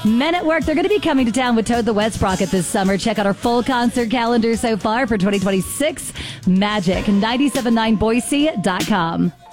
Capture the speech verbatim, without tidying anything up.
Men at Work, they're going to be coming to town with Toad the Wet Sprocket this summer. Check out our full concert calendar so far for twenty twenty-six. Magic, nine seven nine Boise dot com.